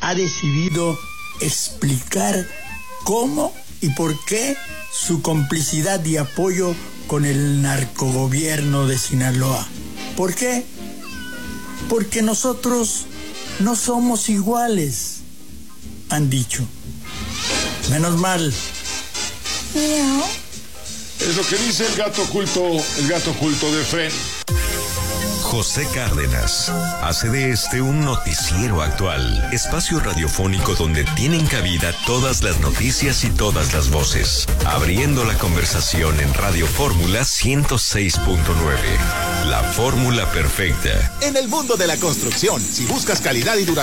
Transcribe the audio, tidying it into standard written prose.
ha decidido explicar cómo y por qué su complicidad y apoyo con el narcogobierno de Sinaloa. ¿Por qué? Porque nosotros no somos iguales, han dicho. Menos mal. Miau. Es lo que dice el gato oculto de Fren. José Cárdenas hace de este un noticiero actual, espacio radiofónico donde tienen cabida todas las noticias y todas las voces, abriendo la conversación en Radio Fórmula 106.9. La fórmula perfecta. En el mundo de la construcción, si buscas calidad y durabilidad,